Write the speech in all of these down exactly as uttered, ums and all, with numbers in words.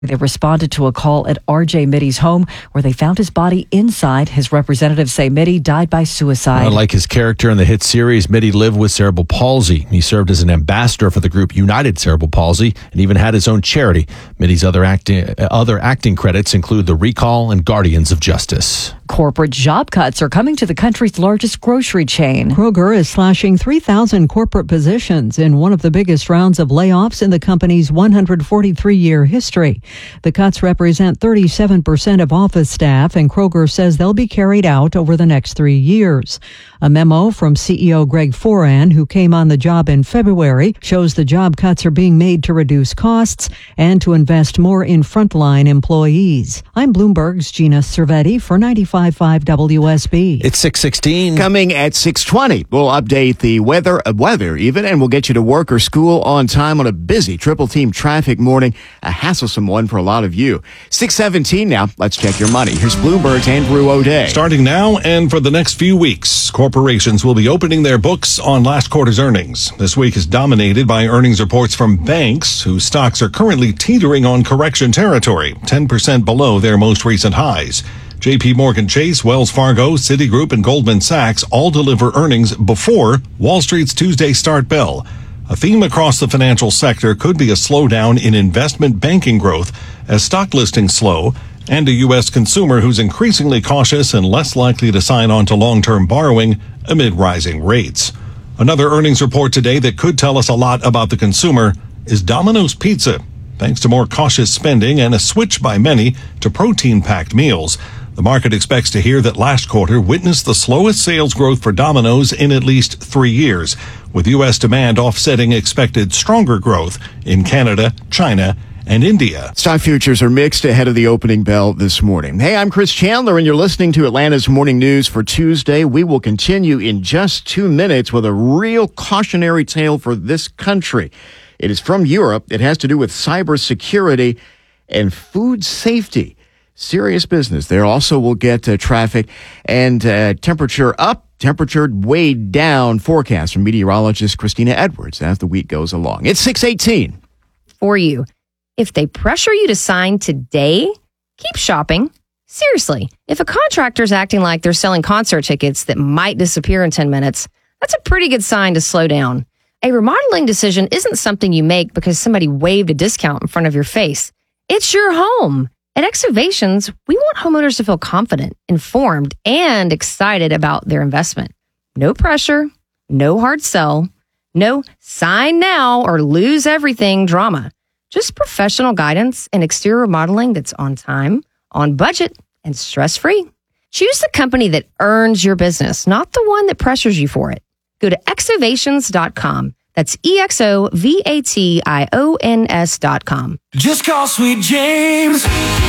They responded to a call at R J Mitty's home where they found his body inside. His representatives say Mitty died by suicide. Unlike his character in the hit series, Mitty lived with cerebral palsy. He served as an ambassador for the group United Cerebral Palsy and even had his own charity. Mitty's other acting, other acting credits include The Recall and Guardians of Justice. Corporate job cuts are coming to the country's largest grocery chain. Kroger is slashing three thousand corporate positions in one of the biggest rounds of layoffs in the company's one hundred forty-three year history. The cuts represent thirty-seven percent of office staff, and Kroger says they'll be carried out over the next three years. A memo from C E O Greg Foran, who came on the job in February, shows the job cuts are being made to reduce costs and to invest more in frontline employees. I'm Bloomberg's Gina Cervetti for ninety-five point five W S B. It's six sixteen. Coming at six twenty, we'll update the weather, uh, weather even, and we'll get you to work or school on time on a busy triple team traffic morning, a hasslesome one for a lot of you. six seventeen now. Let's check your money. Here's Bloomberg's Andrew O'Day. Starting now and for the next few weeks, corporations will be opening their books on last quarter's earnings. This week is dominated by earnings reports from banks whose stocks are currently teetering on correction territory, ten percent below their most recent highs. J P Morgan Chase, Wells Fargo, Citigroup, and Goldman Sachs all deliver earnings before Wall Street's Tuesday start bell. A theme across the financial sector could be a slowdown in investment banking growth as stock listings slow, and a U S consumer who's increasingly cautious and less likely to sign on to long-term borrowing amid rising rates. Another earnings report today that could tell us a lot about the consumer is Domino's Pizza, thanks to more cautious spending and a switch by many to protein-packed meals. The market expects to hear that last quarter witnessed the slowest sales growth for Domino's in at least three years, with U S demand offsetting expected stronger growth in Canada, China, and India. Stock futures are mixed ahead of the opening bell this morning. Hey, I'm Chris Chandler, and you're listening to Atlanta's Morning News for Tuesday. We will continue in just two minutes with a real cautionary tale for this country. It is from Europe. It has to do with cybersecurity and food safety. Serious business there. Also, we'll get uh, traffic and uh, temperature up, temperature way down forecast from meteorologist Christina Edwards as the week goes along. It's six eighteen. For you. If they pressure you to sign today, keep shopping. Seriously, if a contractor's acting like they're selling concert tickets that might disappear in ten minutes, that's a pretty good sign to slow down. A remodeling decision isn't something you make because somebody waved a discount in front of your face. It's your home. At Excavations, we want homeowners to feel confident, informed, and excited about their investment. No pressure, no hard sell, no sign now or lose everything drama. Just professional guidance and exterior remodeling that's on time, on budget, and stress-free. Choose the company that earns your business, not the one that pressures you for it. Go to excavations dot com. That's E X O V A T I O N S dot com. Just call Sweet James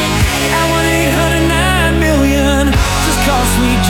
at one eight hundred nine million. Just call Sweet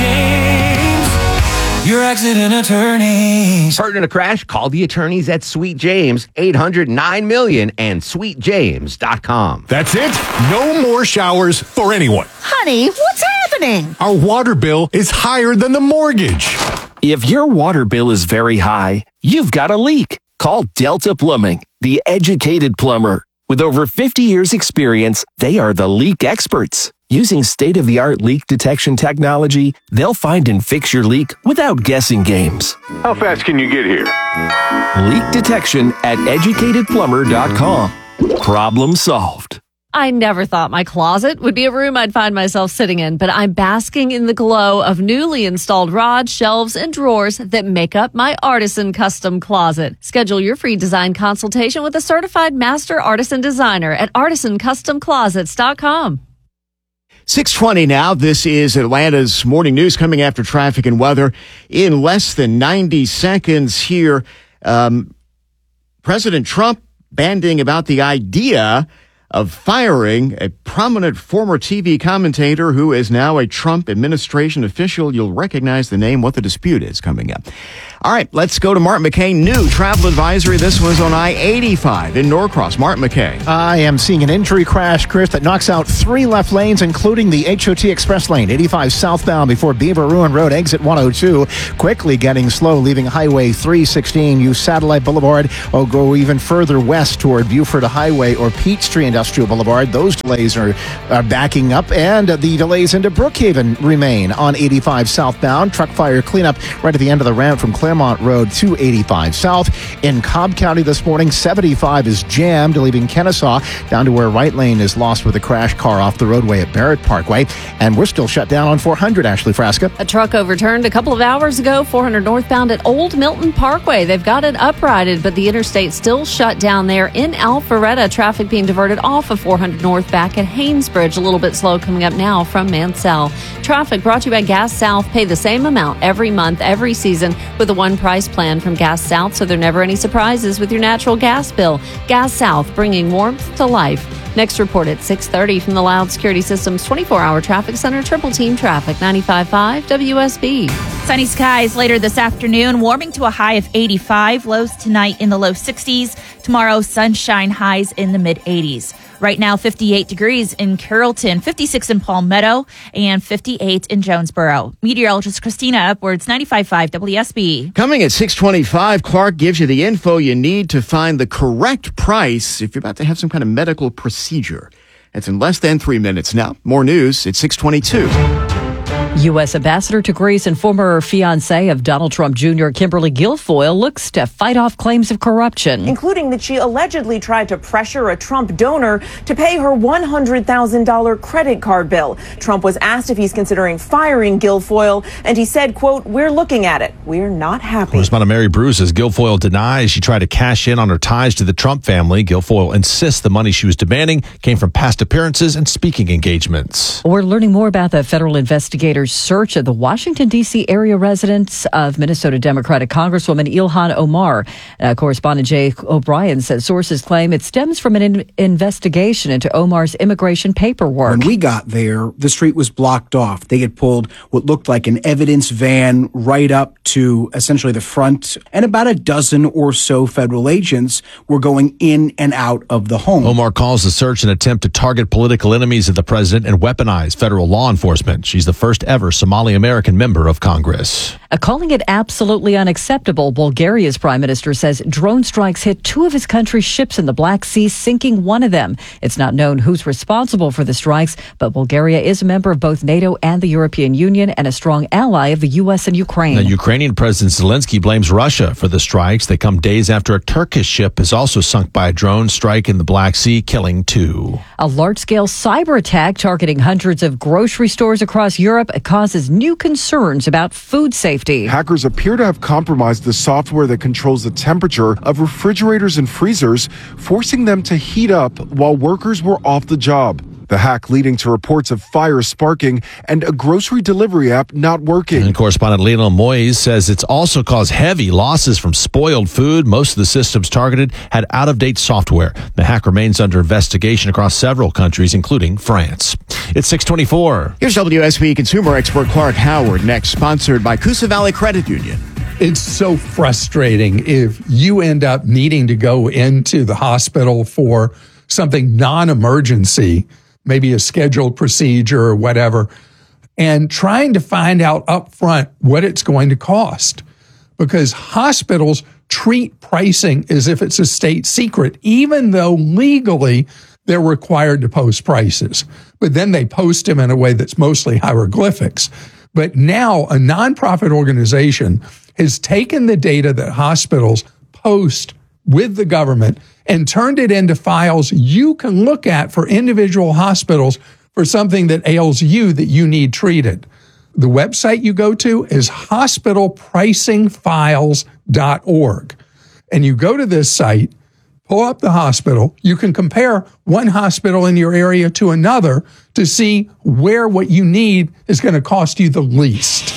James, your accident attorneys. Hurt in a crash? Call the attorneys at Sweet James, eight hundred nine million and sweet james dot com. That's it. No more showers for anyone. Honey, what's happening? Our water bill is higher than the mortgage. If your water bill is very high, you've got a leak. Call Delta Plumbing, the educated plumber. With over fifty years experience, they are the leak experts. Using state-of-the-art leak detection technology, they'll find and fix your leak without guessing games. How fast can you get here? Leak detection at educated plumber dot com. Problem solved. I never thought my closet would be a room I'd find myself sitting in, but I'm basking in the glow of newly installed rods, shelves, and drawers that make up my Artisan Custom Closet. Schedule your free design consultation with a certified master artisan designer at artisan custom closets dot com. six twenty now. This is Atlanta's Morning News coming after traffic and weather. In less than ninety seconds here, um, President Trump banding about the idea of firing a prominent former T V commentator who is now a Trump administration official. You'll recognize the name, what the dispute is coming up. All right, let's go to Mark McKay. New travel advisory. This was on I eighty-five in Norcross. Mark McKay. I am seeing an injury crash, Chris, that knocks out three left lanes, including the H O T Express lane, eighty-five southbound before Beaver Ruin Road, exit one oh two. Quickly getting slow, leaving Highway three sixteen. Use Satellite Boulevard or go even further west toward Buford Highway or Peachtree and Industrial Boulevard. Those delays are, are backing up, and uh, the delays into Brookhaven remain on eighty-five southbound. Truck fire cleanup right at the end of the ramp from Claremont Road to eighty-five South. In Cobb County this morning, seventy-five is jammed, leaving Kennesaw down to where right lane is lost with a crash car off the roadway at Barrett Parkway. And we're still shut down on four hundred, Ashley Frasca. A truck overturned a couple of hours ago, four hundred northbound at Old Milton Parkway. They've got it uprighted, but the interstate still shut down there in Alpharetta. Traffic being diverted off of four hundred north back at Haynesbridge. A little bit slow coming up now from Mansell. Traffic brought to you by Gas South. Pay the same amount every month, every season with a one price plan from Gas South, so there are never any surprises with your natural gas bill. Gas South, bringing warmth to life. Next report at six thirty from the Loud Security Systems twenty-four hour Traffic Center, Triple Team Traffic, ninety-five point five W S B. Sunny skies later this afternoon, warming to a high of eighty-five, lows tonight in the low sixties. Tomorrow, sunshine, highs in the mid eighties. Right now, fifty-eight degrees in Carrollton, fifty-six in Palmetto, and fifty-eight in Jonesboro. Meteorologist Christina Upwards, ninety-five point five W S B. Coming at six twenty-five, Clark gives you the info you need to find the correct price if you're about to have some kind of medical procedure. It's in less than three minutes now. More news at six twenty-two. U S. Ambassador to Greece and former fiancée of Donald Trump Junior Kimberly Guilfoyle looks to fight off claims of corruption, including that she allegedly tried to pressure a Trump donor to pay her one hundred thousand dollars credit card bill. Trump was asked if he's considering firing Guilfoyle, and he said, quote, "We're looking at it. We're not happy." Correspondent Mary Bruce says Guilfoyle denies she tried to cash in on her ties to the Trump family. Guilfoyle insists the money she was demanding came from past appearances and speaking engagements. We're learning more about the federal investigators' search of the Washington, D C area residence of Minnesota Democratic Congresswoman Ilhan Omar. Uh, correspondent Jay O'Brien says sources claim it stems from an in- investigation into Omar's immigration paperwork. When we got there, the street was blocked off. They had pulled what looked like an evidence van right up to essentially the front, and about a dozen or so federal agents were going in and out of the home. Omar calls the search an attempt to target political enemies of the president and weaponize federal law enforcement. She's the first ever Somali-American member of Congress. Uh, calling it absolutely unacceptable, Bulgaria's prime minister says drone strikes hit two of his country's ships in the Black Sea, sinking one of them. It's not known who's responsible for the strikes, but Bulgaria is a member of both NATO and the European Union and a strong ally of the U S and Ukraine. The Ukrainian President Zelensky blames Russia for the strikes. They come days after a Turkish ship is also sunk by a drone strike in the Black Sea, killing two. A large-scale cyber attack targeting hundreds of grocery stores across Europe causes new concerns about food safety. Hackers appear to have compromised the software that controls the temperature of refrigerators and freezers, forcing them to heat up while workers were off the job. The hack leading to reports of fires sparking and a grocery delivery app not working. And correspondent Lionel Moyes says it's also caused heavy losses from spoiled food. Most of the systems targeted had out-of-date software. The hack remains under investigation across several countries, including France. It's six twenty-four. Here's W S B consumer expert Clark Howard, next, sponsored by Coosa Valley Credit Union. It's so frustrating if you end up needing to go into the hospital for something non-emergency, maybe a scheduled procedure or whatever, and trying to find out up front what it's going to cost. Because hospitals treat pricing as if it's a state secret, even though legally they're required to post prices. But then they post them in a way that's mostly hieroglyphics. But now a nonprofit organization has taken the data that hospitals post with the government and turned it into files you can look at for individual hospitals for something that ails you that you need treated. The website you go to is hospital pricing files dot org. And you go to this site, pull up the hospital. You can compare one hospital in your area to another to see where what you need is going to cost you the least.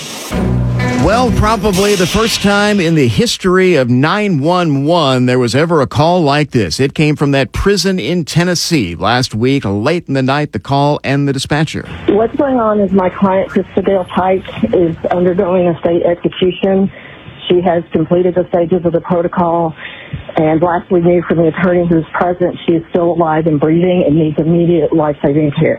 Well, probably the first time in the history of nine one one there was ever a call like this. It came from that prison in Tennessee last week, late in the night, the call and the dispatcher. What's going on is my client, Christabel Pike, is undergoing a state execution. She has completed the stages of the protocol, and last we knew from the attorney who's present, she is still alive and breathing and needs immediate life-saving care.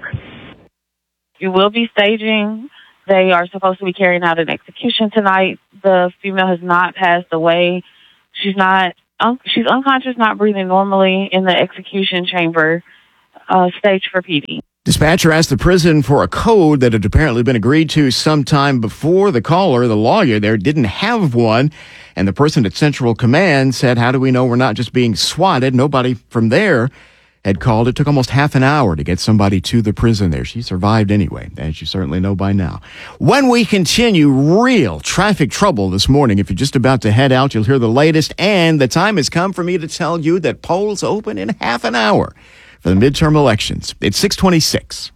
You will be staging. They are supposed to be carrying out an execution tonight. The female has not passed away. She's not, un- she's unconscious, not breathing normally in the execution chamber. uh, staged for P D. Dispatcher asked the prison for a code that had apparently been agreed to sometime before. The caller, the lawyer there, didn't have one. And the person at Central Command said, how do we know we're not just being swatted? Nobody from there had called. It took almost half an hour to get somebody to the prison there. She survived anyway, as you certainly know by now. When we continue, real traffic trouble this morning. If you're just about to head out, you'll hear the latest. And the time has come for me to tell you that polls open in half an hour for the midterm elections. It's six twenty-six.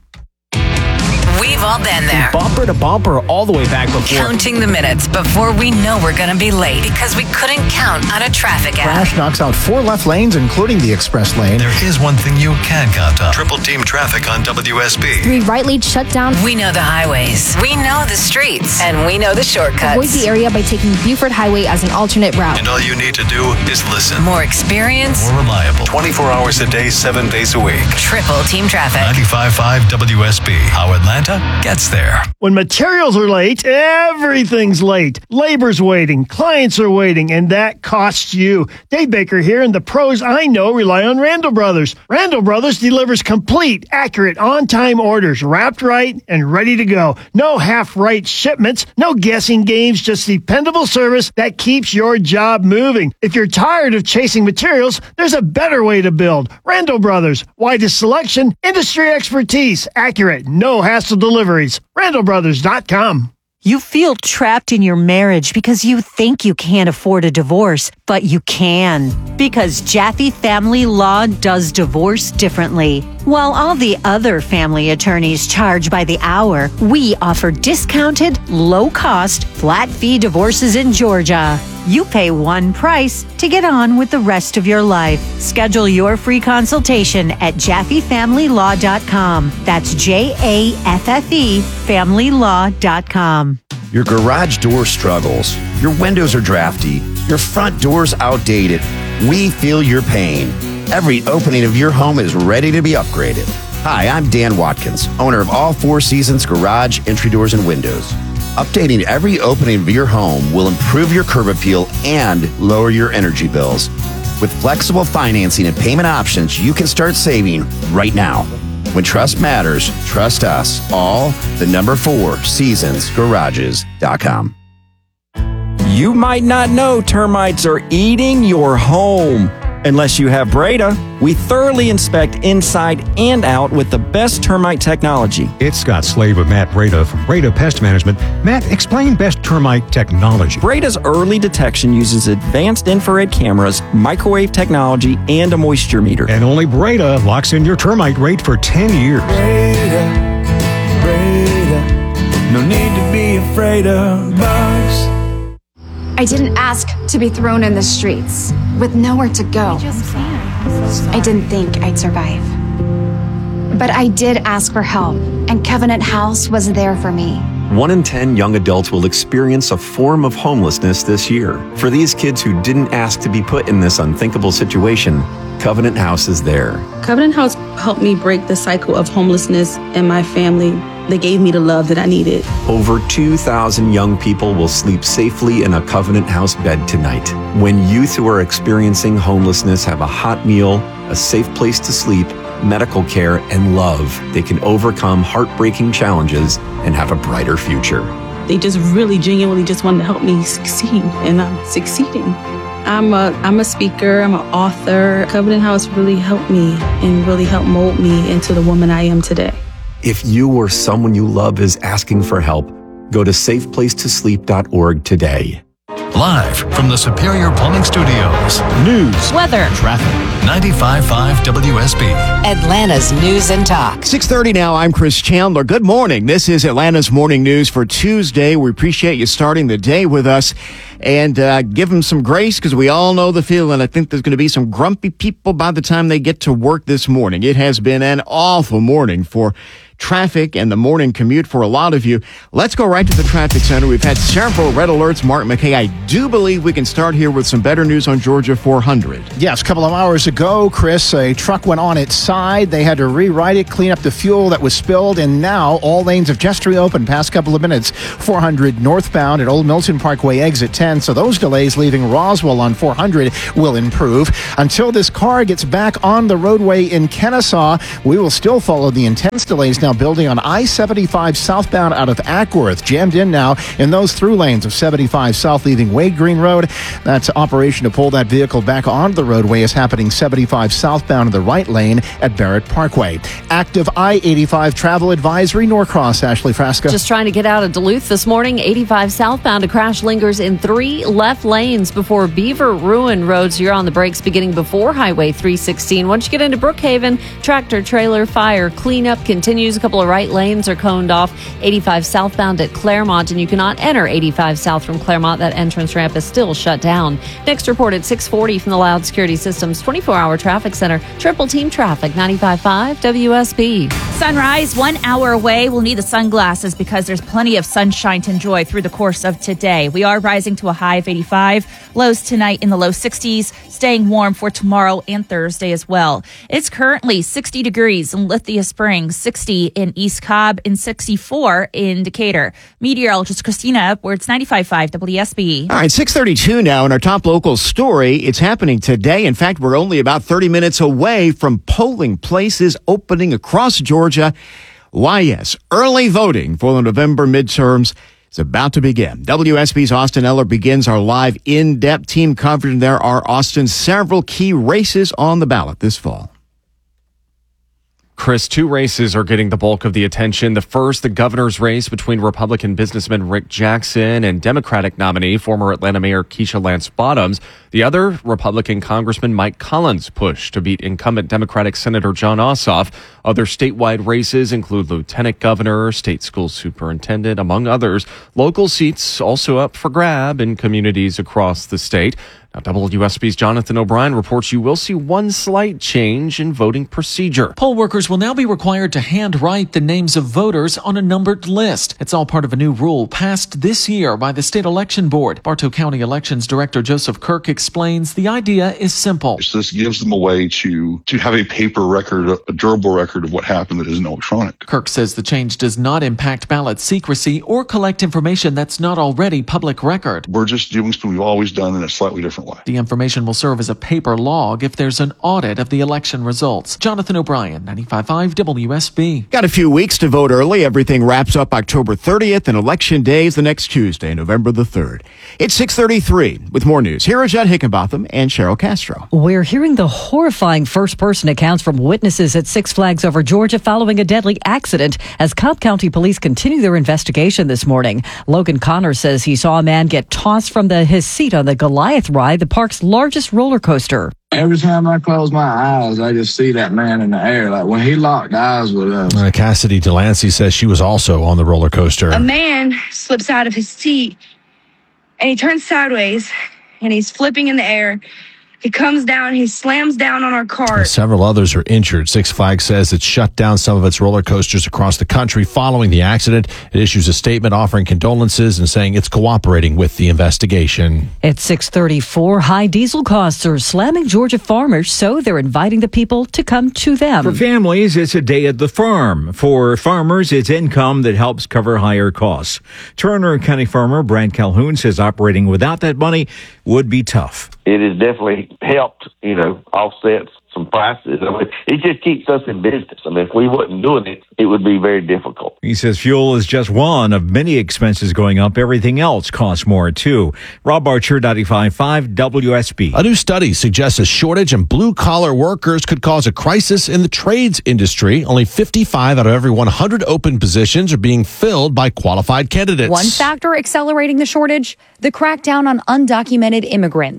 We've all been there. Bumper to bumper all the way back before. Counting the minutes before we know we're going to be late because we couldn't count on a traffic app. Crash knocks out four left lanes, including the express lane. There is one thing you can count on. Triple team traffic on W S B. Three right lanes shut down. We know the highways. We know the streets. And we know the shortcuts. Avoid the area by taking Buford Highway as an alternate route. And all you need to do is listen. More experience. More reliable. twenty-four hours a day, seven days a week. Triple team traffic. ninety-five point five W S B. How Atlanta gets there. When materials are late, everything's late. Labor's waiting, clients are waiting, and that costs you. Dave Baker here, and the pros I know rely on Randall Brothers. Randall Brothers delivers complete, accurate, on-time orders, wrapped right and ready to go. No half-right shipments, no guessing games, just dependable service that keeps your job moving. If you're tired of chasing materials, there's a better way to build. Randall Brothers, widest selection, industry expertise, accurate, no hassle deliveries. Randall Brothers dot com. You feel trapped in your marriage because you think you can't afford a divorce, but you can. Because Jaffe Family Law does divorce differently. While all the other family attorneys charge by the hour, we offer discounted, low-cost, flat-fee divorces in Georgia. You pay one price to get on with the rest of your life. Schedule your free consultation at Jaffe Family Law dot com. That's J A F F E Family Law dot com. Your garage door struggles. Your windows are drafty. Your front door's outdated. We feel your pain. Every opening of your home is ready to be upgraded. Hi, I'm Dan Watkins, owner of All Four Seasons Garage, Entry Doors, and Windows. Updating every opening of your home will improve your curb appeal and lower your energy bills. With flexible financing and payment options, you can start saving right now. When trust matters, trust us. All the number four seasons garages dot com. You might not know termites are eating your home. Unless you have Breda, we thoroughly inspect inside and out with the best termite technology. It's Scott Slade with Matt Breda from Breda Pest Management. Matt, explain best termite technology. Breda's early detection uses advanced infrared cameras, microwave technology, and a moisture meter. And only Breda locks in your termite rate for ten years. Breda, Breda, no need to be afraid of bugs. I didn't ask to be thrown in the streets with nowhere to go. I didn't think I'd survive. But I did ask for help, and Covenant House was there for me. One in ten young adults will experience a form of homelessness this year. For these kids who didn't ask to be put in this unthinkable situation, Covenant House is there. Covenant House helped me break the cycle of homelessness in my family. They gave me the love that I needed. Over two thousand young people will sleep safely in a Covenant House bed tonight. When youth who are experiencing homelessness have a hot meal, a safe place to sleep, medical care, and love, they can overcome heartbreaking challenges and have a brighter future. They just really genuinely just wanted to help me succeed, and I'm succeeding. I'm a, I'm a speaker, I'm an author. Covenant House really helped me and really helped mold me into the woman I am today. If you or someone you love is asking for help, go to safe place to sleep dot org today. Live from the Superior Plumbing Studios. News, weather, traffic. ninety-five point five W S B. Atlanta's News and Talk. six thirty now, I'm Chris Chandler. Good morning. This is Atlanta's Morning News for Tuesday. We appreciate you starting the day with us. And uh, give them some grace because we all know the feeling. I think there's going to be some grumpy people by the time they get to work this morning. It has been an awful morning for traffic and the morning commute for a lot of you. Let's go right to the traffic center. We've had several red alerts. Mark McKay, I do believe we can start here with some better news on Georgia four hundred. Yes, a couple of hours ago, Chris, a truck went on its side. They had to rewrite it, clean up the fuel that was spilled, and now all lanes have just reopened past couple of minutes. four hundred northbound at Old Milton Parkway exit ten, so those delays leaving Roswell on four hundred will improve. Until this car gets back on the roadway in Kennesaw, we will still follow the intense delays now building on I seventy-five southbound out of Ackworth, jammed in now in those through lanes of seventy-five south leaving Wade Green Road. That's operation to pull that vehicle back onto the roadway is happening seventy-five southbound in the right lane at Barrett Parkway. Active I eighty-five travel advisory, Norcross. Ashley Frasca. Just trying to get out of Duluth this morning. eighty-five southbound, a crash lingers in three left lanes before Beaver Ruin Road. So you're on the brakes beginning before Highway three sixteen. Once you get into Brookhaven, tractor trailer fire cleanup continues. A couple of right lanes are coned off. eighty-five southbound at Claremont, and you cannot enter eighty-five south from Claremont. That entrance ramp is still shut down. Next report at six forty from the Loud Security Systems twenty-four hour traffic center. Triple team traffic, ninety-five point five W S B. Sunrise one hour away. We'll need the sunglasses because there's plenty of sunshine to enjoy through the course of today. We are rising to a high of eighty-five. Lows tonight in the low sixties, staying warm for tomorrow and Thursday as well. It's currently sixty degrees in Lithia Springs, sixty in East Cobb, and sixty-four in Decatur. Meteorologist Christina Upwards, ninety-five point five W S B. All right, six thirty-two now in our top local story. It's happening today. In fact, we're only about thirty minutes away from polling places opening across Georgia. Why, yes, early voting for the November midterms is about to begin. W S B's Austin Eller begins our live in-depth team coverage. There are, Austin, several key races on the ballot this fall. Chris, two races are getting the bulk of the attention. The first, the governor's race between Republican businessman Rick Jackson and Democratic nominee, former Atlanta Mayor Keisha Lance Bottoms. The other, Republican Congressman Mike Collins' push to beat incumbent Democratic Senator Jon Ossoff. Other statewide races include lieutenant governor, state school superintendent, among others. Local seats also up for grab in communities across the state. Now, W S B's Jonathan O'Brien reports you will see one slight change in voting procedure. Poll workers will now be required to handwrite the names of voters on a numbered list. It's all part of a new rule passed this year by the state election board. Bartow County Elections Director Joseph Kirk explains the idea is simple. This gives them a way to, to have a paper record, a durable record of what happened that isn't electronic. Kirk says the change does not impact ballot secrecy or collect information that's not already public record. We're just doing something we've always done in a slightly different way. The information will serve as a paper log if there's an audit of the election results. Jonathan O'Brien, ninety-five point five W S B. Got a few weeks to vote early. Everything wraps up October thirtieth, and Election Day is the next Tuesday, November the third. It's six thirty-three. With more news, here are Judd Hickenbotham and Cheryl Castro. We're hearing the horrifying first-person accounts from witnesses at Six Flags Over Georgia following a deadly accident as Cobb County Police continue their investigation this morning. Logan Connor says he saw a man get tossed from the, his seat on the Goliath ride, the park's largest roller coaster. Every time I close my eyes, I just see that man in the air. Like when he locked eyes with us. Uh, Cassidy Delancey says she was also on the roller coaster. A man slips out of his seat and he turns sideways and he's flipping in the air. He comes down, he slams down on our car. Several others are injured. Six Flags says it shut down some of its roller coasters across the country following the accident. It issues a statement offering condolences and saying it's cooperating with the investigation. At six thirty-four, high diesel costs are slamming Georgia farmers, so they're inviting the people to come to them. For families, it's a day at the farm. For farmers, it's income that helps cover higher costs. Turner County farmer Brad Calhoun says operating without that money would be tough. It has definitely helped, you know, offset some prices. I mean, it just keeps us in business. I mean, if we wasn't doing it, it would be very difficult. He says fuel is just one of many expenses going up. Everything else costs more, too. Rob Archer, ninety-five point five W S B. A new study suggests a shortage in blue-collar workers could cause a crisis in the trades industry. Only fifty-five out of every one hundred open positions are being filled by qualified candidates. One factor accelerating the shortage, the crackdown on undocumented immigrants.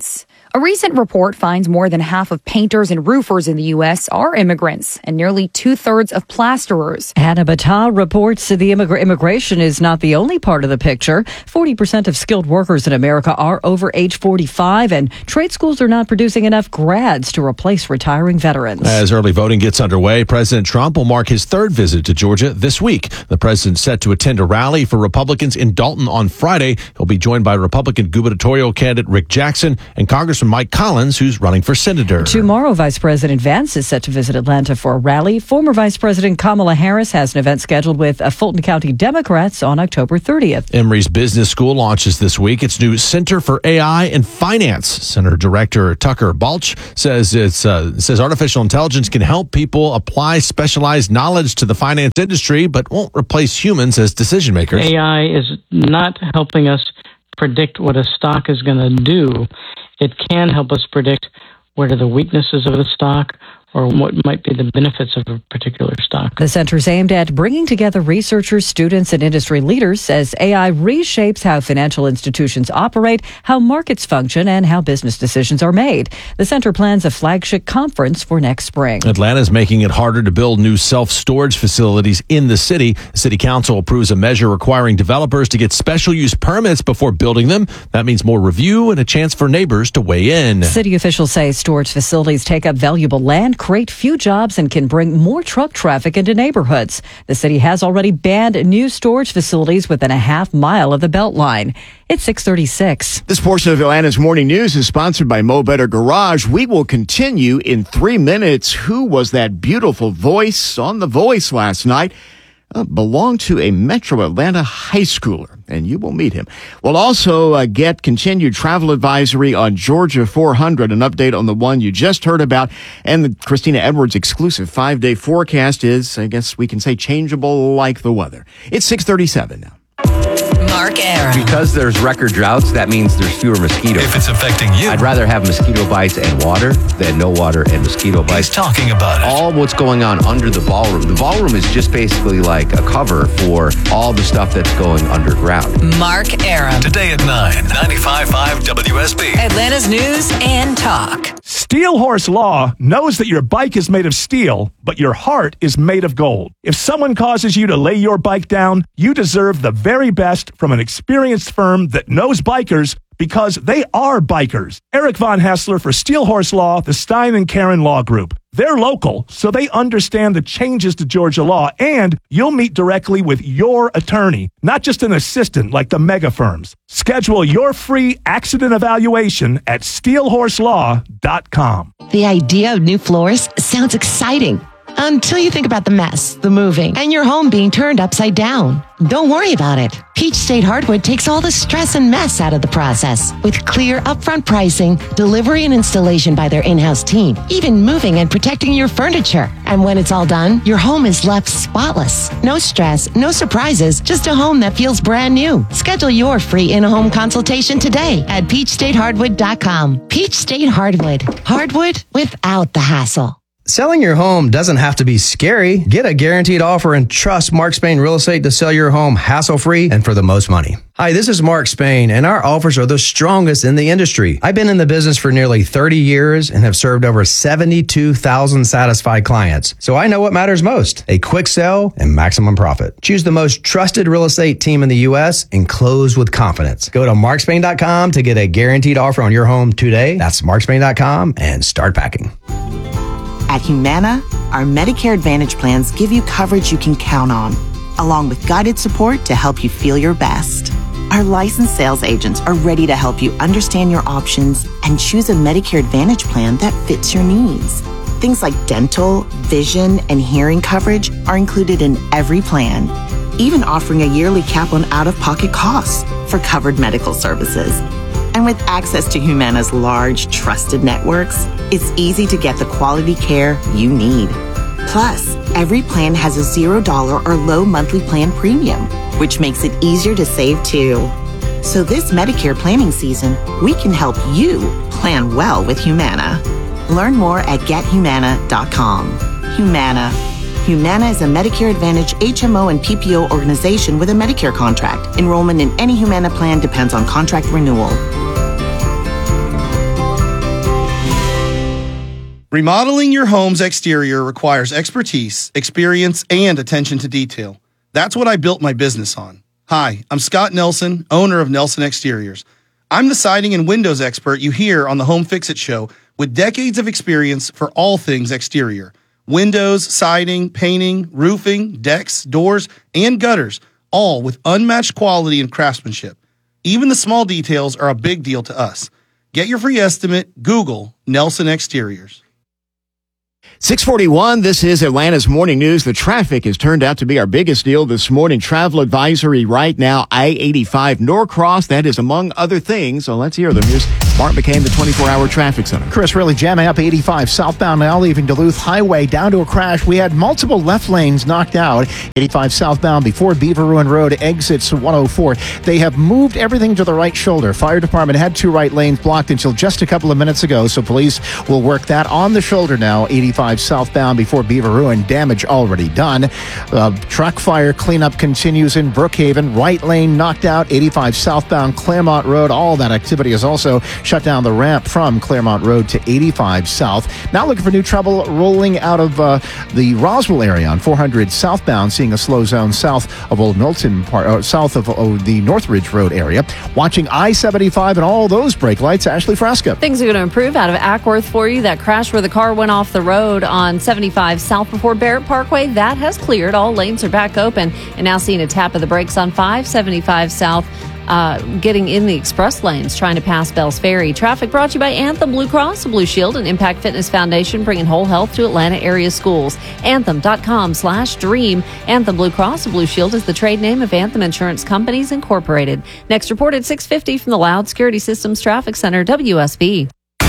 A recent report finds more than half of painters and roofers in the U S are immigrants and nearly two-thirds of plasterers. Hannah Battah reports the immig- immigration is not the only part of the picture. forty percent of skilled workers in America are over age forty-five, and trade schools are not producing enough grads to replace retiring veterans. As early voting gets underway, President Trump will mark his third visit to Georgia this week. The president's set to attend a rally for Republicans in Dalton on Friday. He'll be joined by Republican gubernatorial candidate Rick Jackson and Congressman Mike Collins, who's running for senator. Tomorrow, Vice President Vance is set to visit Atlanta for a rally. Former Vice President Kamala Harris has an event scheduled with Fulton County Democrats on October thirtieth. Emory's Business School launches this week its new Center for A I and Finance. Center Director Tucker Balch says it's uh, says artificial intelligence can help people apply specialized knowledge to the finance industry, but won't replace humans as decision makers. A I is not helping us predict what a stock is going to do. It can help us predict what are the weaknesses of the stock or what might be the benefits of a particular stock. The center's aimed at bringing together researchers, students, and industry leaders as A I reshapes how financial institutions operate, how markets function, and how business decisions are made. The center plans a flagship conference for next spring. Atlanta's making it harder to build new self-storage facilities in the city. The city council approves a measure requiring developers to get special use permits before building them. That means more review and a chance for neighbors to weigh in. City officials say storage facilities take up valuable land, create few jobs, and can bring more truck traffic into neighborhoods. The city has already banned new storage facilities within a half mile of the Beltline. It's six thirty-six. This portion of Atlanta's Morning News is sponsored by Mo Better Garage. We will continue in three minutes. Who was that beautiful voice on The Voice last night? Uh, belonged to a Metro Atlanta high schooler, and you will meet him. We'll also uh, get continued travel advisory on Georgia four hundred, an update on the one you just heard about, and the Christina Edwards exclusive five-day forecast is, I guess we can say, changeable like the weather. It's six thirty-seven now. Mark Aram. Because there's record droughts, that means there's fewer mosquitoes. If it's affecting you, I'd rather have mosquito bites and water than no water and mosquito bites. He's talking about it. All what's going on under the ballroom. The ballroom is just basically like a cover for all the stuff that's going underground. Mark Aram. Today at nine, ninety-five point five W S B. Atlanta's News and Talk. Steel Horse Law knows that your bike is made of steel, but your heart is made of gold. If someone causes you to lay your bike down, you deserve the very best from an experienced firm that knows bikers because they are bikers. Eric Von Hassler for Steel Horse Law, the Stein and Karen Law Group. They're local, so they understand the changes to Georgia law, and you'll meet directly with your attorney, not just an assistant like the mega firms. Schedule your free accident evaluation at steel horse law dot com. The idea of new floors sounds exciting until you think about the mess, the moving, and your home being turned upside down. Don't worry about it. Peach State Hardwood takes all the stress and mess out of the process with clear upfront pricing, delivery and installation by their in-house team, even moving and protecting your furniture. And when it's all done, your home is left spotless. No stress, no surprises, just a home that feels brand new. Schedule your free in-home consultation today at peach state hardwood dot com. Peach State Hardwood. Hardwood without the hassle. Selling your home doesn't have to be scary. Get a guaranteed offer and trust Mark Spain Real Estate to sell your home hassle-free and for the most money. Hi, this is Mark Spain, and our offers are the strongest in the industry. I've been in the business for nearly thirty years and have served over seventy-two thousand satisfied clients. So I know what matters most, a quick sell and maximum profit. Choose the most trusted real estate team in the U S and close with confidence. Go to mark spain dot com to get a guaranteed offer on your home today. That's mark spain dot com and start packing. At Humana, our Medicare Advantage plans give you coverage you can count on, along with guided support to help you feel your best. Our licensed sales agents are ready to help you understand your options and choose a Medicare Advantage plan that fits your needs. Things like dental, vision, and hearing coverage are included in every plan, even offering a yearly cap on out-of-pocket costs for covered medical services. And with access to Humana's large, trusted networks, it's easy to get the quality care you need. Plus, every plan has a zero dollar or low monthly plan premium, which makes it easier to save too. So this Medicare planning season, we can help you plan well with Humana. Learn more at get humana dot com. Humana. Humana is a Medicare Advantage H M O and P P O organization with a Medicare contract. Enrollment in any Humana plan depends on contract renewal. Remodeling your home's exterior requires expertise, experience, and attention to detail. That's what I built my business on. Hi, I'm Scott Nelson, owner of Nelson Exteriors. I'm the siding and windows expert you hear on the Home Fix-It Show with decades of experience for all things exterior. Windows, siding, painting, roofing, decks, doors, and gutters, all with unmatched quality and craftsmanship. Even the small details are a big deal to us. Get your free estimate. Google Nelson Exteriors. six forty-one, this is Atlanta's Morning News. The traffic has turned out to be our biggest deal this morning. Travel advisory right now, I eighty-five Norcross. That is among other things. So let's hear them. Here's Mark McCain, the twenty-four hour traffic center. Chris, really jamming up eighty-five southbound now, leaving Duluth Highway down to a crash. We had multiple left lanes knocked out. eighty-five southbound before Beaver Ruin Road exits one oh four. They have moved everything to the right shoulder. Fire department had two right lanes blocked until just a couple of minutes ago, so police will work that on the shoulder now. eighty-five southbound before Beaver Ruin, damage already done. Uh, truck fire cleanup continues in Brookhaven. Right lane knocked out. eighty-five southbound Claremont Road. All that activity is also shut down the ramp from Claremont Road to eighty-five South. Now looking for new trouble rolling out of uh, the Roswell area on four hundred southbound, seeing a slow zone south of Old Milton, part, uh, south of oh, the Northridge Road area. Watching I seventy-five and all those brake lights. Ashley Fresca. Things are going to improve out of Ackworth for you. That crash where the car went off the road on seventy-five South before Barrett Parkway, that has cleared. All lanes are back open. And now seeing a tap of the brakes on five seventy-five South. Uh, getting in the express lanes, trying to pass Bells Ferry. Traffic brought to you by Anthem Blue Cross, Blue Shield, and Impact Fitness Foundation, bringing whole health to Atlanta area schools. Anthem.com slash dream. Anthem Blue Cross, Blue Shield is the trade name of Anthem Insurance Companies Incorporated. Next report at six fifty from the Loud Security Systems Traffic Center, W S B.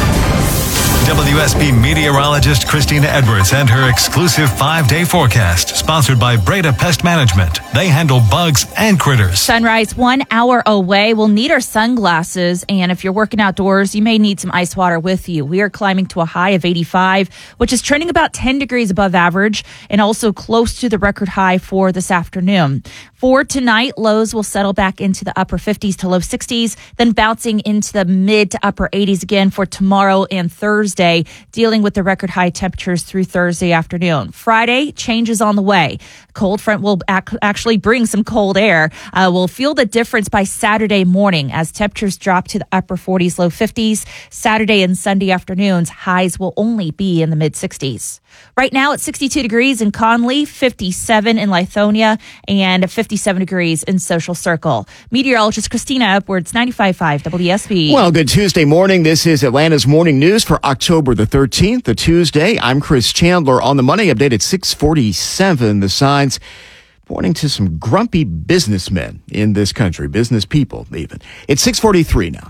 W S B meteorologist Christina Edwards and her exclusive five-day forecast, sponsored by Breda Pest Management. They handle bugs and critters. Sunrise one hour away. We'll need our sunglasses, and if you're working outdoors, you may need some ice water with you. We are climbing to a high of eighty-five, which is trending about ten degrees above average, and also close to the record high for this afternoon. For tonight, lows will settle back into the upper fifties to low sixties, then bouncing into the mid to upper eighties again for tomorrow and Thursday, dealing with the record high temperatures through Thursday afternoon. Friday, changes on the way. Cold front will ac- actually bring some cold air. Uh, we'll feel the difference by Saturday morning as temperatures drop to the upper forties, low fifties. Saturday and Sunday afternoons, highs will only be in the mid sixties. Right now, it's sixty-two degrees in Conley, fifty-seven in Lithonia, and fifty-seven degrees in Social Circle. Meteorologist Christina Edwards, ninety-five point five W S B. Well, good Tuesday morning. This is Atlanta's Morning News for October the thirteenth, the Tuesday. I'm Chris Chandler on the money update at six forty-seven. The signs pointing to some grumpy businessmen in this country, business people even. It's six forty-three now.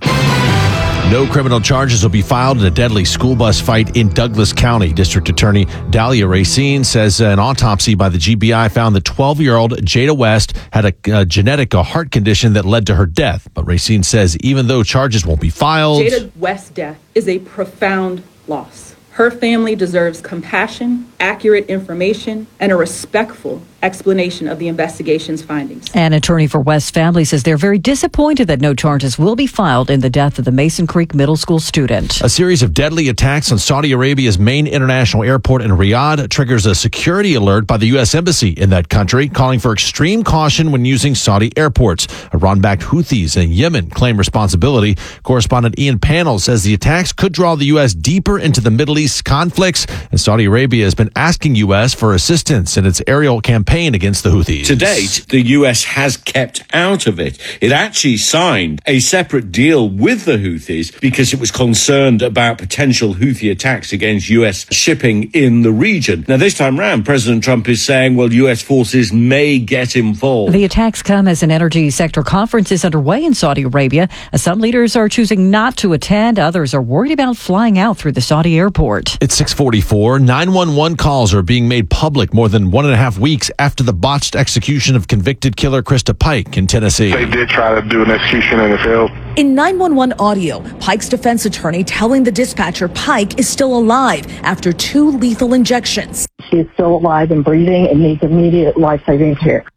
No criminal charges will be filed in a deadly school bus fight in Douglas County. District Attorney Dahlia Racine says an autopsy by the G B I found the twelve-year-old Jada West had a, a genetic a heart condition that led to her death. But Racine says even though charges won't be filed, Jada West's death is a profound loss. Her family deserves compassion, accurate information, and a respectful explanation of the investigation's findings. An attorney for West's family says they're very disappointed that no charges will be filed in the death of the Mason Creek Middle School student. A series of deadly attacks on Saudi Arabia's main international airport in Riyadh triggers a security alert by the U S Embassy in that country, calling for extreme caution when using Saudi airports. Iran-backed Houthis in Yemen claim responsibility. Correspondent Ian Pannell says the attacks could draw the U S deeper into the Middle East conflicts, and Saudi Arabia has been asking U S for assistance in its aerial campaign against the Houthis. To date, the U S has kept out of it. It actually signed a separate deal with the Houthis because it was concerned about potential Houthi attacks against U S shipping in the region. Now, this time round, President Trump is saying, well, U S forces may get involved. The attacks come as an energy sector conference is underway in Saudi Arabia. Some leaders are choosing not to attend. Others are worried about flying out through the Saudi airport. It's six forty-four. nine one one calls are being made public more than one and a half weeks after the botched execution of convicted killer Krista Pike in Tennessee. They did try to do an execution in the field. In nine one one audio, Pike's defense attorney telling the dispatcher Pike is still alive after two lethal injections. She is still alive and breathing and needs immediate life-saving care.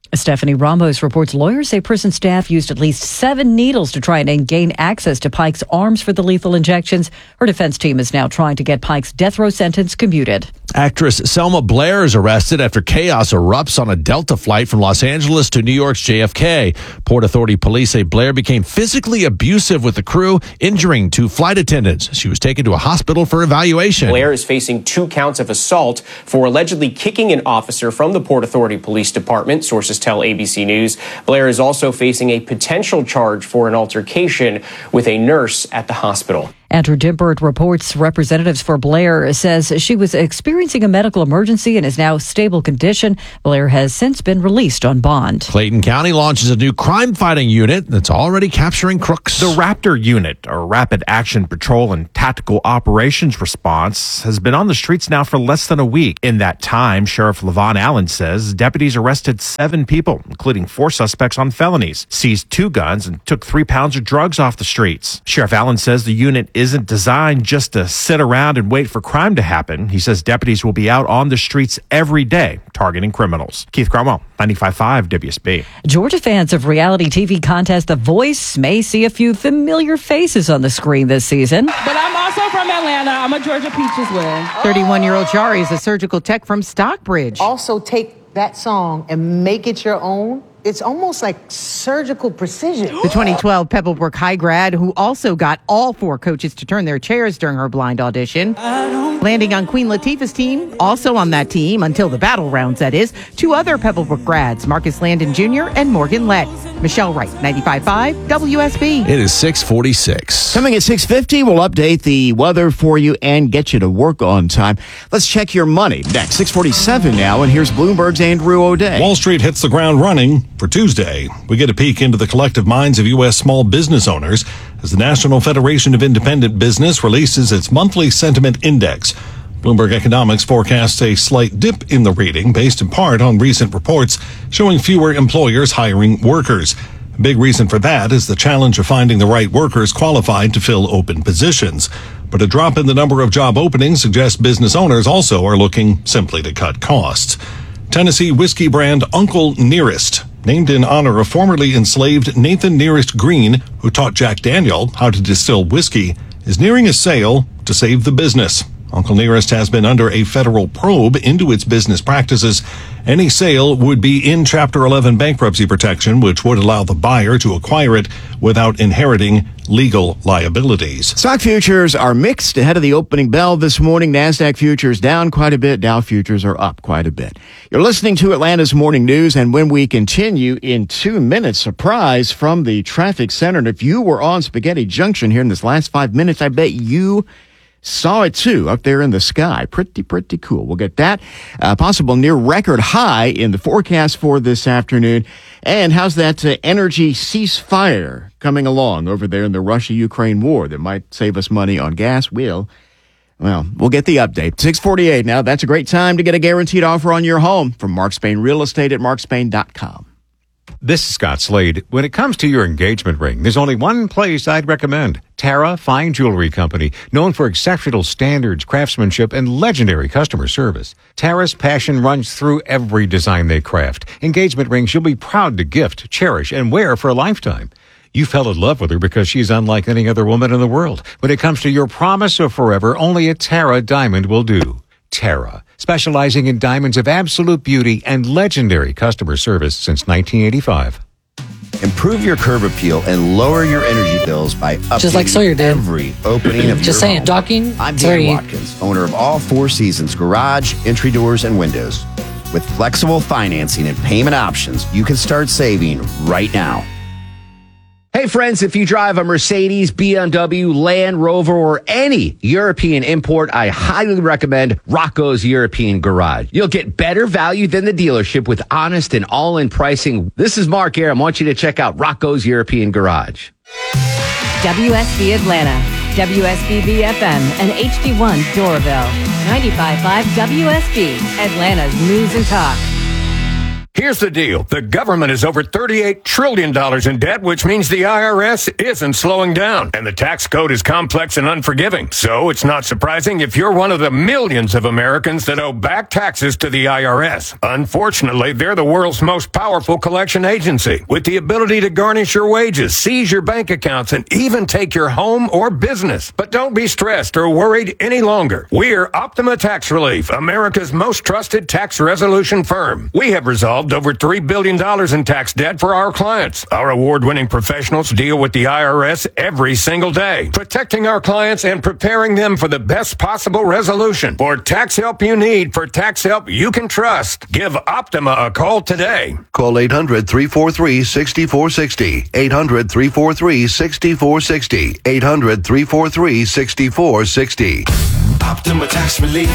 Stephanie Ramos reports lawyers say prison staff used at least seven needles to try and gain access to Pike's arms for the lethal injections. Her defense team is now trying to get Pike's death row sentence commuted. Actress Selma Blair is arrested after chaos erupts on a Delta flight from Los Angeles to New York's J F K. Port Authority police say Blair became physically abusive with the crew, injuring two flight attendants. She was taken to a hospital for evaluation. Blair is facing two counts of assault for allegedly kicking an officer from the Port Authority Police Department, sources tell A B C News. Blair is also facing a potential charge for an altercation with a nurse at the hospital. Andrew Dimbert reports representatives for Blair says she was experiencing a medical emergency and is now stable condition. Blair has since been released on bond. Clayton County launches a new crime-fighting unit that's already capturing crooks. The Raptor Unit, or Rapid Action Patrol and Tactical Operations Response, has been on the streets now for less than a week. In that time, Sheriff Levon Allen says deputies arrested seven people, including four suspects on felonies, seized two guns, and took three pounds of drugs off the streets. Sheriff Allen says the unit isn't designed just to sit around and wait for crime to happen. He says deputies will be out on the streets every day targeting criminals. Keith Cromwell, ninety-five point five W S B. Georgia fans of reality T V contest The Voice may see a few familiar faces on the screen this season. But I'm also from Atlanta. I'm a Georgia Peach as well. thirty-one-year-old Shari is a surgical tech from Stockbridge. Also take that song and make it your own. It's almost like surgical precision. The twenty twelve Pebblebrook High grad, who also got all four coaches to turn their chairs during her blind audition. Landing on Queen Latifah's team, also on that team, until the battle rounds, that is, two other Pebblebrook grads, Marcus Landon Junior and Morgan Lett. Michelle Wright, ninety-five point five W S B. It is six forty-six. Coming at six fifty, we'll update the weather for you and get you to work on time. Let's check your money next. six forty-seven now, and here's Bloomberg's Andrew O'Day. Wall Street hits the ground running. For Tuesday, we get a peek into the collective minds of U S small business owners as the National Federation of Independent Business releases its monthly sentiment index. Bloomberg Economics forecasts a slight dip in the reading based in part on recent reports showing fewer employers hiring workers. A big reason for that is the challenge of finding the right workers qualified to fill open positions. But a drop in the number of job openings suggests business owners also are looking simply to cut costs. Tennessee whiskey brand Uncle Nearest, named in honor of formerly enslaved Nathan Nearest Green, who taught Jack Daniel how to distill whiskey, is nearing a sale to save the business. Uncle Nearest has been under a federal probe into its business practices. Any sale would be in Chapter eleven bankruptcy protection, which would allow the buyer to acquire it without inheriting legal liabilities. Stock futures are mixed ahead of the opening bell this morning. NASDAQ futures down quite a bit. Dow futures are up quite a bit. You're listening to Atlanta's Morning News, and when we continue in two minutes, surprise from the traffic center. And if you were on Spaghetti Junction here in this last five minutes, I bet you saw it too up there in the sky. Pretty, pretty cool. We'll get that. Uh, possible near record high in the forecast for this afternoon. And how's that uh, energy ceasefire coming along over there in the Russia-Ukraine war that might save us money on gas? Will. Well, we'll get the update. six forty-eight now. That's a great time to get a guaranteed offer on your home from Mark Spain Real Estate at mark spain dot com. This is Scott Slade. When it comes to your engagement ring, there's only one place I'd recommend. Tara Fine Jewelry Company, known for exceptional standards, craftsmanship, and legendary customer service. Tara's passion runs through every design they craft. Engagement rings you'll be proud to gift, cherish, and wear for a lifetime. You fell in love with her because she's unlike any other woman in the world. When it comes to your promise of forever, only a Tara diamond will do. Tara, specializing in diamonds of absolute beauty and legendary customer service since nineteen eighty-five. Improve your curb appeal and lower your energy bills by updating Just like Sawyer did. every opening of Just your saying, home. docking, I'm Dan sorry. Watkins, owner of all Four Seasons Garage, entry doors, and windows. With flexible financing and payment options, you can start saving right now. Hey friends, if you drive a Mercedes, B M W, Land Rover, or any European import, I highly recommend Rocco's European Garage. You'll get better value than the dealership with honest and all-in pricing. This is Mark Aram. I want you to check out Rocco's European Garage. W S B Atlanta, W S B B F M, and H D one Doraville. ninety-five point five W S B, Atlanta's News and Talk. Here's the deal. The government is over thirty-eight trillion dollars in debt, which means the I R S isn't slowing down. And the tax code is complex and unforgiving. So it's not surprising if you're one of the millions of Americans that owe back taxes to the I R S. Unfortunately, they're the world's most powerful collection agency, with the ability to garnish your wages, seize your bank accounts, and even take your home or business. But don't be stressed or worried any longer. We're Optima Tax Relief, America's most trusted tax resolution firm. We have resolved over three billion dollars in tax debt for our clients. Our award-winning professionals deal with the I R S every single day, protecting our clients and preparing them for the best possible resolution. For tax help you need, for tax help you can trust, give Optima a call today. Call eight hundred, three four three, six four six zero. eight hundred, three four three, six four six zero. eight hundred, three four three, six four six zero. Optima Tax Relief.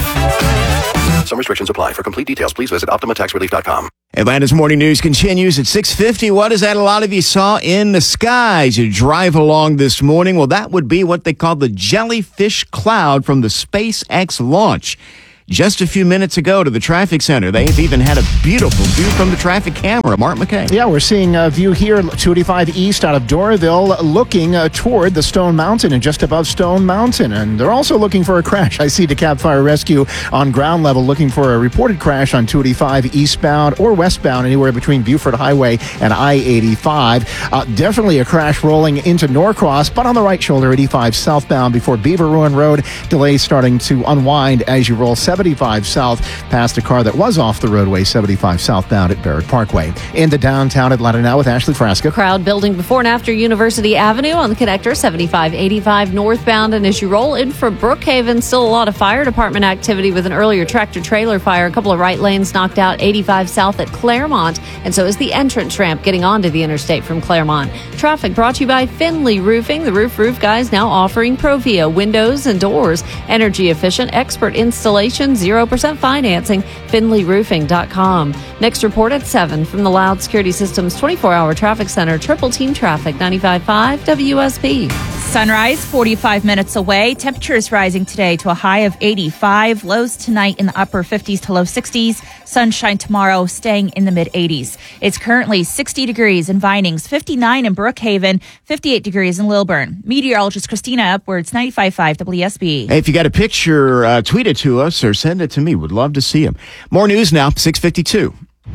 Some restrictions apply. For complete details, please visit optima tax relief dot com. Atlanta's morning news continues at six fifty. What is that a lot of you saw in the skies you drive along this morning? Well, that would be what they call the jellyfish cloud from the SpaceX launch. Just a few minutes ago to the traffic center. They've even had a beautiful view from the traffic camera. Mark McKay. Yeah, we're seeing a view here, two eighty-five east out of Doraville, looking uh, toward the Stone Mountain and just above Stone Mountain. And they're also looking for a crash. I see DeKalb Fire Rescue on ground level looking for a reported crash on two eighty-five eastbound or westbound, anywhere between Buford Highway and I eighty-five. Uh, definitely a crash rolling into Norcross, but on the right shoulder, eighty-five southbound before Beaver Ruin Road. Delays starting to unwind as you roll seventy-five south past a car that was off the roadway, seventy-five southbound at Barrett Parkway. Into downtown Atlanta now with Ashley Frasca. Crowd building before and after University Avenue on the connector, seventy-five eighty-five northbound. And as you roll in from Brookhaven, still a lot of fire department activity with an earlier tractor trailer fire. A couple of right lanes knocked out, eighty-five south at Claremont. And so is the entrance ramp getting onto the interstate from Claremont. Traffic brought to you by Finley Roofing. The roof roof guys now offering Provia windows and doors. Energy efficient, expert installation, zero percent financing, finley roofing dot com. Next report at seven from the Loud Security Systems twenty-four hour Traffic Center, Triple Team Traffic, ninety-five point five W S B. Sunrise, forty-five minutes away. Temperatures rising today to a high of eighty-five. Lows tonight in the upper fifties to low sixties. Sunshine tomorrow, staying in the mid-eighties. It's currently sixty degrees in Vinings, fifty-nine in Brookhaven, fifty-eight degrees in Lilburn. Meteorologist Christina Edwards, ninety-five point five W S B. Hey, if you got a picture, uh, tweet it to us or send it to me. Would love to see them. More news now, six fifty-two.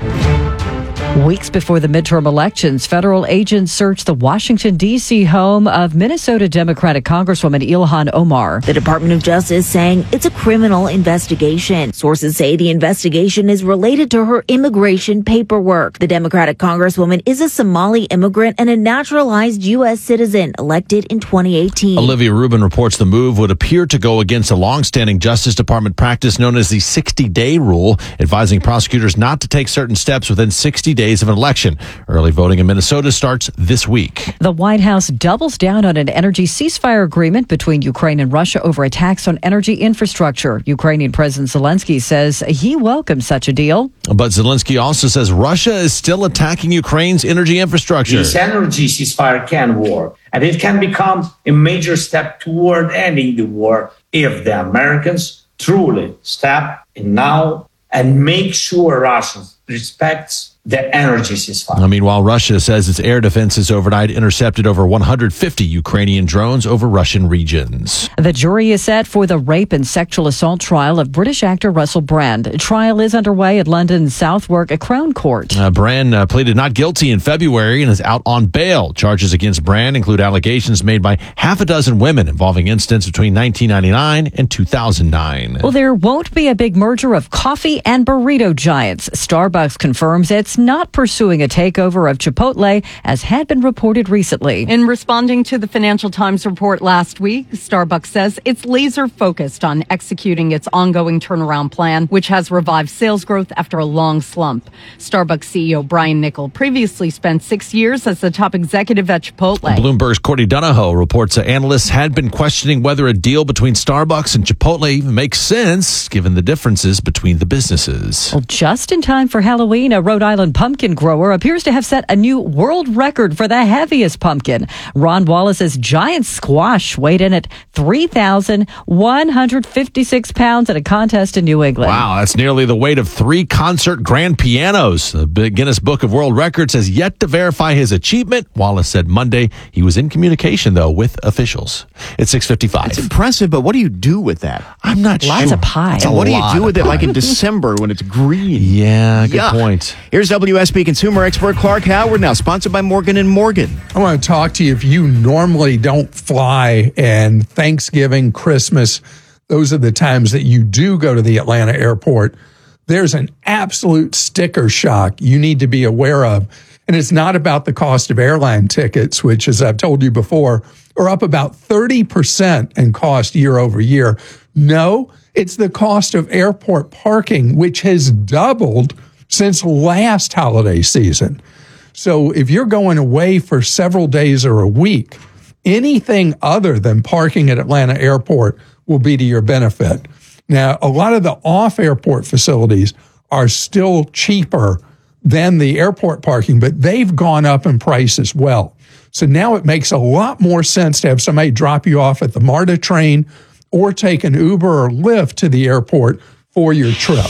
Weeks before the midterm elections, federal agents searched the Washington, D C home of Minnesota Democratic Congresswoman Ilhan Omar. The Department of Justice saying it's a criminal investigation. Sources say the investigation is related to her immigration paperwork. The Democratic Congresswoman is a Somali immigrant and a naturalized U S citizen elected in twenty eighteen. Olivia Rubin reports the move would appear to go against a longstanding Justice Department practice known as the sixty-day rule, advising prosecutors not to take certain steps within sixty days of an election. Early voting in Minnesota starts this week. The White House doubles down on an energy ceasefire agreement between Ukraine and Russia over attacks on energy infrastructure. Ukrainian President Zelensky says he welcomes such a deal. But Zelensky also says Russia is still attacking Ukraine's energy infrastructure. This energy ceasefire can work, and it can become a major step toward ending the war if the Americans truly step in now and make sure Russia respects the energy ceasefire. Meanwhile, Russia says its air defenses overnight intercepted over one hundred fifty Ukrainian drones over Russian regions. The jury is set for the rape and sexual assault trial of British actor Russell Brand. A trial is underway at London's Southwark Crown Court. Uh, Brand uh, pleaded not guilty in February and is out on bail. Charges against Brand include allegations made by half a dozen women involving incidents between nineteen ninety-nine and two thousand nine. Well, there won't be a big merger of coffee and burrito giants. Starbucks confirms it's not pursuing a takeover of Chipotle, as had been reported recently. In responding to the Financial Times report last week, Starbucks says it's laser focused on executing its ongoing turnaround plan, which has revived sales growth after a long slump. Starbucks C E O Brian Niccol previously spent six years as the top executive at Chipotle. Bloomberg's Courtney Donahoe reports that analysts had been questioning whether a deal between Starbucks and Chipotle even makes sense, given the differences between the businesses. Well, just in time for Halloween, a Rhode Island Island pumpkin grower appears to have set a new world record for the heaviest pumpkin. Ron Wallace's giant squash weighed in at three thousand one hundred fifty-six pounds at a contest in New England. Wow, that's nearly the weight of three concert grand pianos. The Guinness Book of World Records has yet to verify his achievement. Wallace said Monday he was in communication, though, with officials. It's six fifty-five. It's impressive, but what do you do with that? I'm not Lots sure. of pie. So what do you do with it like in December when it's green? Yeah, good Yuck. point. Here's W S B consumer expert Clark Howard, now sponsored by Morgan and Morgan. I want to talk to you if you normally don't fly, and Thanksgiving, Christmas, those are the times that you do go to the Atlanta airport. There's an absolute sticker shock you need to be aware of. And it's not about the cost of airline tickets, which, as I've told you before, are up about thirty percent in cost year over year. No, it's the cost of airport parking, which has doubled since last holiday season. So if you're going away for several days or a week, anything other than parking at Atlanta Airport will be to your benefit. Now, a lot of the off-airport facilities are still cheaper than the airport parking, but they've gone up in price as well. So now it makes a lot more sense to have somebody drop you off at the MARTA train or take an Uber or Lyft to the airport for your trip.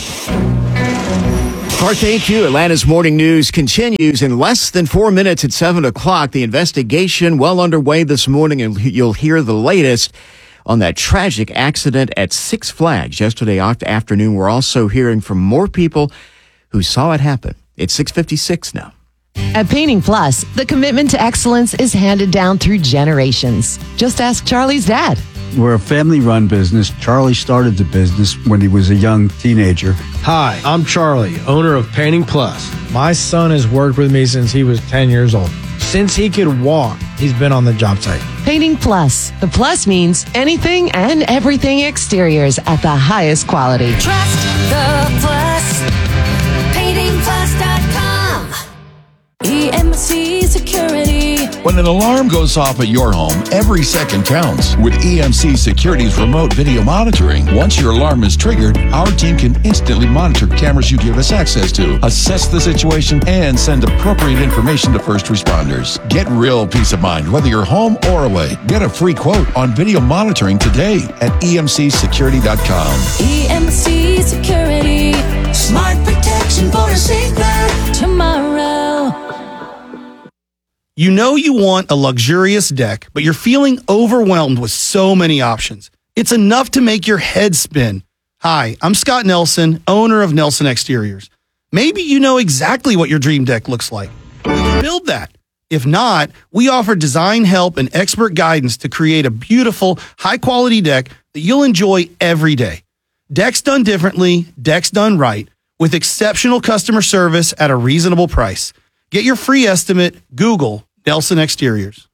Clark, thank you. Atlanta's Morning News continues in less than four minutes at seven o'clock. The investigation well underway this morning, and you'll hear the latest on that tragic accident at Six Flags yesterday afternoon. We're also hearing from more people who saw it happen. It's six fifty-six now. At Painting Plus, the commitment to excellence is handed down through generations. Just ask Charlie's dad. We're a family-run business. Charlie started the business when he was a young teenager. Hi, I'm Charlie, owner of Painting Plus. My son has worked with me since he was ten years old. Since he could walk, he's been on the job site. Painting Plus. The plus means anything and everything exteriors at the highest quality. Trust the plus. painting plus dot com. E M C Security. When an alarm goes off at your home, every second counts. With E M C Security's remote video monitoring, once your alarm is triggered, our team can instantly monitor cameras you give us access to, assess the situation, and send appropriate information to first responders. Get real peace of mind, whether you're home or away. Get a free quote on video monitoring today at E M C security dot com. E M C Security. Smart protection for a safer tomorrow. You know you want a luxurious deck, but you're feeling overwhelmed with so many options. It's enough to make your head spin. Hi, I'm Scott Nelson, owner of Nelson Exteriors. Maybe you know exactly what your dream deck looks like. Build that. If not, we offer design help and expert guidance to create a beautiful, high-quality deck that you'll enjoy every day. Decks done differently, decks done right, with exceptional customer service at a reasonable price. Get your free estimate, Google Nelson Exteriors.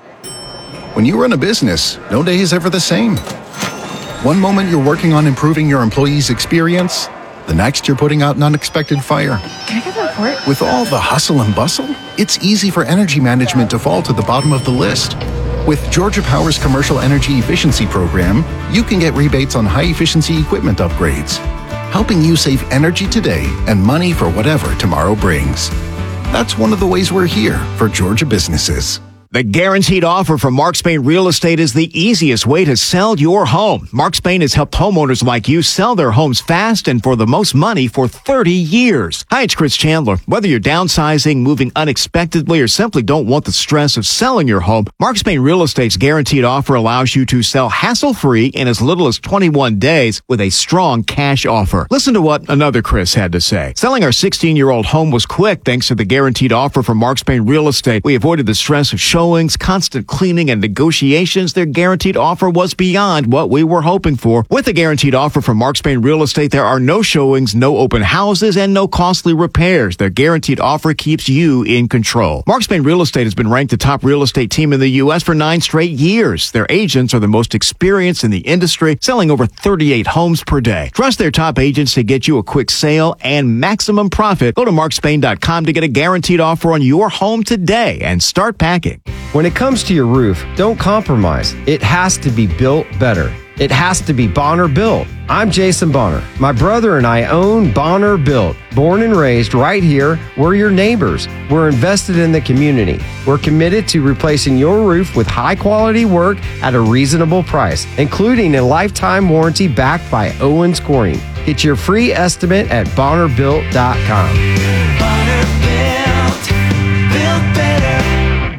When you run a business, no day is ever the same. One moment you're working on improving your employees' experience, the next you're putting out an unexpected fire. Can I get the report? With all the hustle and bustle, it's easy for energy management to fall to the bottom of the list. With Georgia Power's Commercial Energy Efficiency Program, you can get rebates on high-efficiency equipment upgrades, helping you save energy today and money for whatever tomorrow brings. That's one of the ways we're here for Georgia businesses. The guaranteed offer from Mark Spain Real Estate is the easiest way to sell your home. Mark Spain has helped homeowners like you sell their homes fast and for the most money for thirty years. Hi, it's Chris Chandler. Whether you're downsizing, moving unexpectedly, or simply don't want the stress of selling your home, Mark Spain Real Estate's guaranteed offer allows you to sell hassle-free in as little as twenty-one days with a strong cash offer. Listen to what another Chris had to say. Selling our sixteen-year-old home was quick thanks to the guaranteed offer from Mark Spain Real Estate. We avoided the stress of showing Showings, constant cleaning, and negotiations. Their guaranteed offer was beyond what we were hoping for. With the guaranteed offer from Mark Spain Real Estate, there are no showings, no open houses, and no costly repairs. Their guaranteed offer keeps you in control. Mark Spain Real Estate has been ranked the top real estate team in the U S for nine straight years. Their agents are the most experienced in the industry, selling over thirty-eight homes per day. Trust their top agents to get you a quick sale and maximum profit. Go to mark spain dot com to get a guaranteed offer on your home today and start packing. When it comes to your roof, don't compromise. It has to be built better. It has to be Bonner Built. I'm Jason Bonner. My brother and I own Bonner Built. Born and raised right here, we're your neighbors. We're invested in the community. We're committed to replacing your roof with high quality work at a reasonable price, including a lifetime warranty backed by Owens Corning. Get your free estimate at bonner built dot com. Bonner Built. Built better.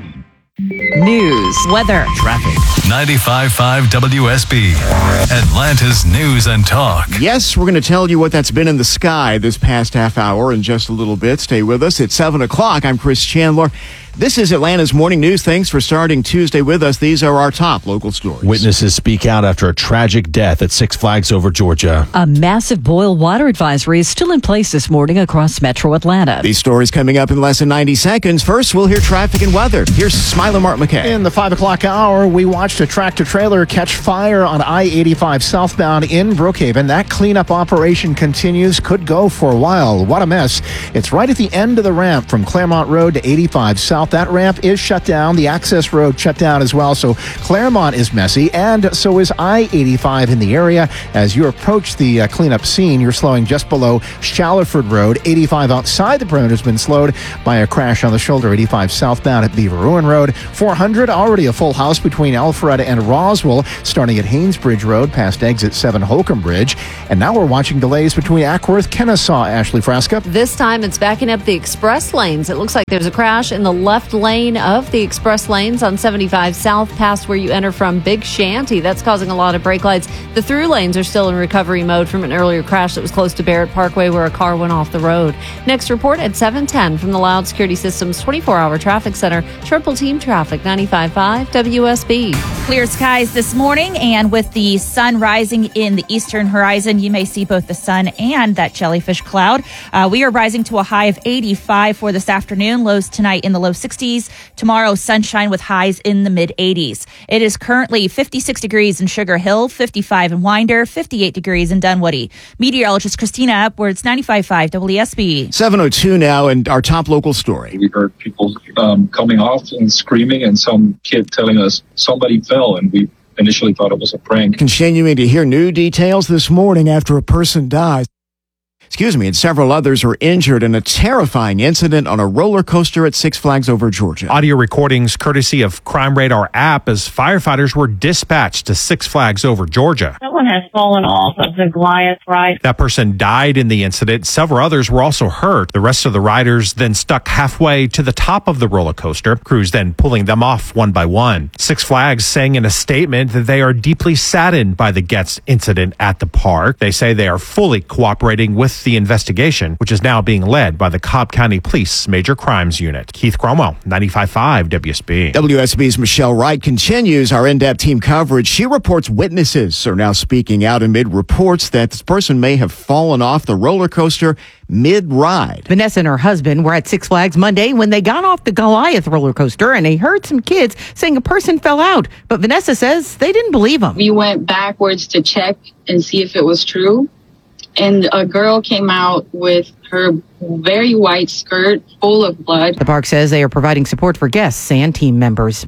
News, weather, traffic. ninety-five point five W S B, Atlanta's News and Talk. Yes, we're going to tell you what that's been in the sky this past half hour in just a little bit. Stay with us. It's seven o'clock. I'm Chris Chandler. This is Atlanta's Morning News. Thanks for starting Tuesday with us. These are our top local stories. Witnesses speak out after a tragic death at Six Flags Over Georgia. A massive boil water advisory is still in place this morning across metro Atlanta. These stories coming up in less than ninety seconds. First, we'll hear traffic and weather. Here's Smiler Mark McKay. In the five o'clock hour, we watched a tractor-trailer catch fire on I eighty-five southbound in Brookhaven. That cleanup operation continues, could go for a while. What a mess. It's right at the end of the ramp from Claremont Road to eighty-five South. That ramp is shut down. The access road shut down as well. So Claremont is messy, and so is I eighty-five in the area. As you approach the uh, cleanup scene, you're slowing just below Shallowford Road. eighty-five outside the perimeter has been slowed by a crash on the shoulder. eighty-five southbound at Beaver Ruin Road. four hundred, already a full house between Alpharetta and Roswell, starting at Haynesbridge Road past exit seven Holcomb Bridge. And now we're watching delays between Ackworth, Kennesaw. Ashley Fresca. This time it's backing up the express lanes. It looks like there's a crash in the left lane of the express lanes on seventy-five South past where you enter from Big Shanty. That's causing a lot of brake lights. The through lanes are still in recovery mode from an earlier crash that was close to Barrett Parkway where a car went off the road. Next report at seven ten from the Loud Security Systems twenty-four hour traffic center. Triple team traffic, ninety-five point five W S B. Clear skies this morning, and with the sun rising in the eastern horizon, you may see both the sun and that jellyfish cloud. Uh, we are rising to a high of eighty-five for this afternoon. Lows tonight in the low sixties. Tomorrow, sunshine with highs in the mid eighties. It is currently fifty-six degrees in Sugar Hill, fifty-five in Winder, fifty-eight degrees in Dunwoody. Meteorologist Christina Upwards, ninety-five point five W S B. seven oh two now, and our top local story. We heard people um, coming off and screaming, and some kid telling us somebody fell, and we initially thought it was a prank. Continuing to hear new details this morning after a person died. Excuse me, and several others were injured in a terrifying incident on a roller coaster at Six Flags Over Georgia. Audio recordings courtesy of Crime Radar app as firefighters were dispatched to Six Flags Over Georgia. Someone has fallen off of the Goliath ride. That person died in the incident. Several others were also hurt. The rest of the riders then stuck halfway to the top of the roller coaster. Crews then pulling them off one by one. Six Flags saying in a statement that they are deeply saddened by the Getz incident at the park. They say they are fully cooperating with the investigation, which is now being led by the Cobb County Police Major Crimes Unit. Keith Cromwell, ninety-five point five W S B. W S B's Michelle Wright continues our in-depth team coverage. She reports witnesses are now speaking out amid reports that this person may have fallen off the roller coaster mid-ride. Vanessa and her husband were at Six Flags Monday when they got off the Goliath roller coaster, and they heard some kids saying a person fell out. But Vanessa says they didn't believe them. We went backwards to check and see if it was true. And a girl came out with her very white skirt full of blood. The park says they are providing support for guests and team members.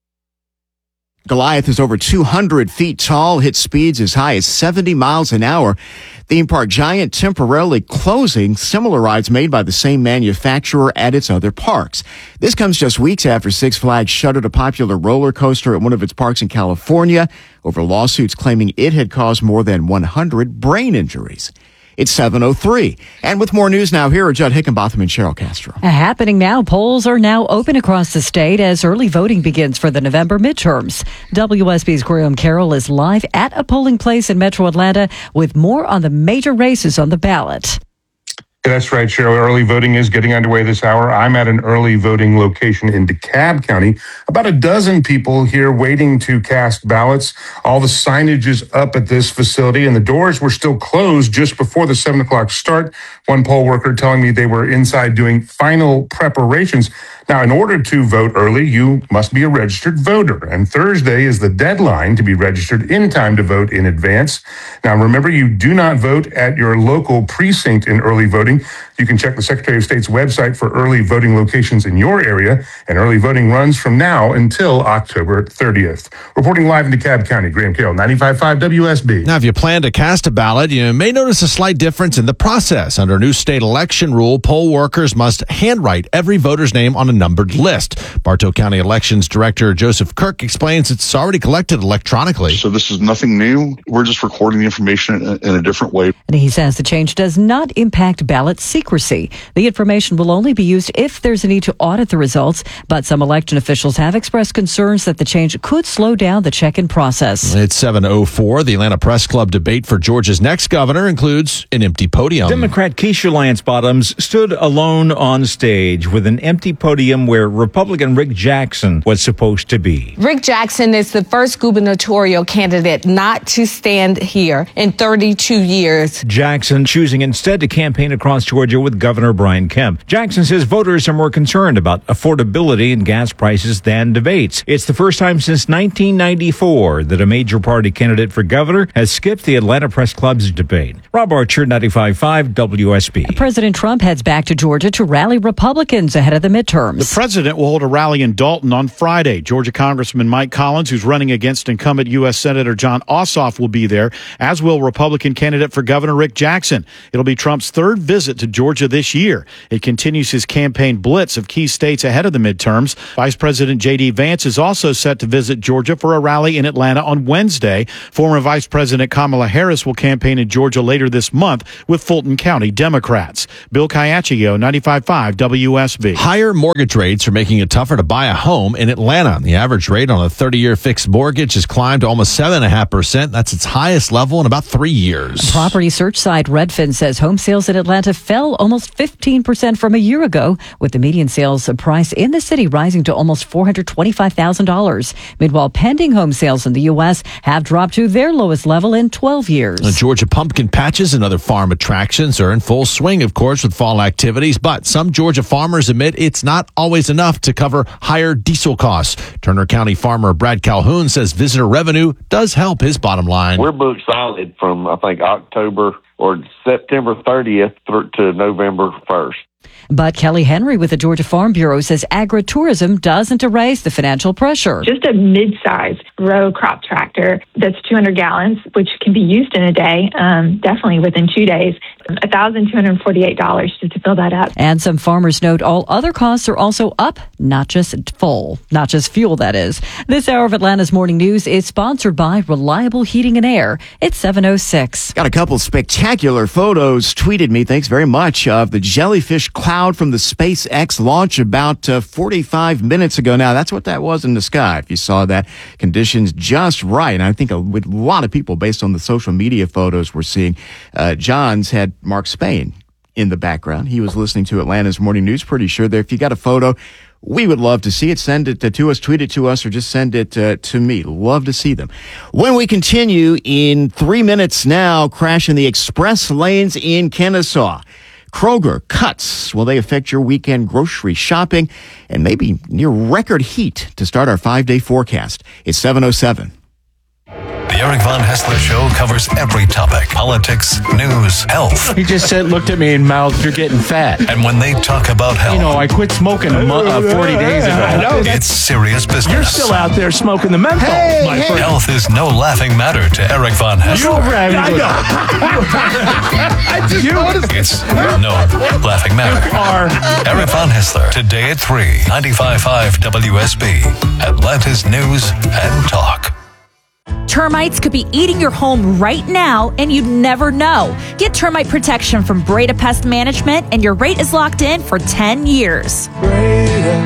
Goliath is over two hundred feet tall, hits speeds as high as seventy miles an hour. Theme park giant temporarily closing similar rides made by the same manufacturer at its other parks. This comes just weeks after Six Flags shuttered a popular roller coaster at one of its parks in California over lawsuits claiming it had caused more than one hundred brain injuries. It's seven oh three. And with more news now, here are Judd Hickenbotham and Cheryl Castro. Happening now, polls are now open across the state as early voting begins for the November midterms. W S B's Graham Carroll is live at a polling place in Metro Atlanta with more on the major races on the ballot. That's right, Cheryl. Early voting is getting underway this hour. I'm at an early voting location in DeKalb County. About a dozen people here waiting to cast ballots. All the signage is up at this facility, and the doors were still closed just before the seven o'clock start. One poll worker telling me they were inside doing final preparations. Now, in order to vote early, you must be a registered voter, and Thursday is the deadline to be registered in time to vote in advance. Now, remember, you do not vote at your local precinct in early voting. You You can check the Secretary of State's website for early voting locations in your area, and early voting runs from now until October thirtieth. Reporting live in DeKalb County, Graham Carroll, ninety-five point five W S B. Now, if you plan to cast a ballot, you may notice a slight difference in the process. Under a new state election rule, poll workers must handwrite every voter's name on a numbered list. Bartow County Elections Director Joseph Kirk explains it's already collected electronically. So this is nothing new. We're just recording the information in, in a different way. And he says the change does not impact ballot secrecy. The information will only be used if there's a need to audit the results, but some election officials have expressed concerns that the change could slow down the check-in process. It's seven oh four. The Atlanta Press Club debate for Georgia's next governor includes an empty podium. Democrat Keisha Lance Bottoms stood alone on stage with an empty podium where Republican Rick Jackson was supposed to be. Rick Jackson is the first gubernatorial candidate not to stand here in thirty-two years. Jackson choosing instead to campaign across Georgia with Governor Brian Kemp. Jackson says voters are more concerned about affordability and gas prices than debates. It's the first time since nineteen ninety-four that a major party candidate for governor has skipped the Atlanta Press Club's debate. Rob Archer, ninety-five point five W S B. President Trump heads back to Georgia to rally Republicans ahead of the midterms. The president will hold a rally in Dalton on Friday. Georgia Congressman Mike Collins, who's running against incumbent U S Senator John Ossoff, will be there, as will Republican candidate for Governor Rick Jackson. It'll be Trump's third visit to Georgia this year. It continues his campaign blitz of key states ahead of the midterms. Vice President J D Vance is also set to visit Georgia for a rally in Atlanta on Wednesday. Former Vice President Kamala Harris will campaign in Georgia later this month with Fulton County Democrats. Bill Caiaccio, ninety-five point five W S B. Higher mortgage rates are making it tougher to buy a home in Atlanta. The average rate on a thirty-year fixed mortgage has climbed to almost seven point five percent. That's its highest level in about three years. Property search site Redfin says home sales in Atlanta fell almost fifteen percent from a year ago, with the median sales price in the city rising to almost four hundred twenty-five thousand dollars. Meanwhile, pending home sales in the U S have dropped to their lowest level in twelve years. The Georgia pumpkin patches and other farm attractions are in full swing, of course, with fall activities, but some Georgia farmers admit it's not always enough to cover higher diesel costs. Turner County farmer Brad Calhoun says visitor revenue does help his bottom line. We're booked solid from, I think, October or September thirtieth through to November first. But Kelly Henry with the Georgia Farm Bureau says agritourism doesn't erase the financial pressure. Just a mid-sized row crop tractor that's two hundred gallons, which can be used in a day, um, definitely within two days, one thousand two hundred forty-eight dollars to, to fill that up. And some farmers note all other costs are also up, not just full, not just fuel, that is. This hour of Atlanta's Morning News is sponsored by Reliable Heating and Air. It's seven oh six. Got a couple spectacular photos tweeted me, thanks very much, of the jellyfish cloud from the SpaceX launch about uh, forty-five minutes ago. Now, that's what that was in the sky. If you saw that, conditions just right. And I think a, with a lot of people, based on the social media photos we're seeing, uh, John's had Mark Spain in the background. He was listening to Atlanta's Morning News. Pretty sure there. If you got a photo, we would love to see it. Send it to us, tweet it to us, or just send it uh, to me. Love to see them. When we continue in three minutes now, crash in the express lanes in Kennesaw. Kroger cuts. Will they affect your weekend grocery shopping? And maybe near record heat to start our five-day forecast. It's seven oh seven. The Eric Von Hessler Show covers every topic: politics, news, health. He just said, looked at me and mouthed, "You're getting fat." And when they talk about health, you know, I quit smoking a mo- uh, forty days ago. I know, it's serious business. You're still out there smoking the menthol, hey, my hey. friend. Health is no laughing matter to Eric Von Hessler. You're I I just noticed. It's no laughing matter. Are. Eric Von Hessler, today at three, ninety-five point five W S B, Atlanta's News and Talk. Termites could be eating your home right now, and you'd never know. Get termite protection from Breda Pest Management, and your rate is locked in for ten years. Breda,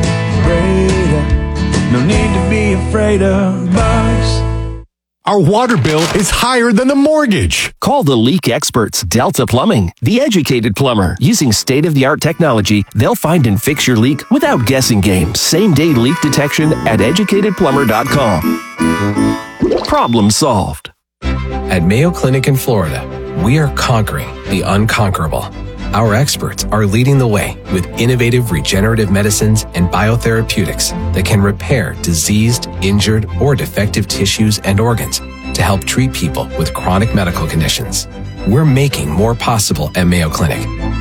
Breda, no need to be afraid of bugs. Our water bill is higher than the mortgage. Call the leak experts, Delta Plumbing, the educated plumber. Using state-of-the-art technology, they'll find and fix your leak without guessing games. Same-day leak detection at educated plumber dot com. Problem solved. At Mayo Clinic in Florida, we are conquering the unconquerable. Our experts are leading the way with innovative regenerative medicines and biotherapeutics that can repair diseased, injured, or defective tissues and organs to help treat people with chronic medical conditions. We're making more possible at Mayo Clinic.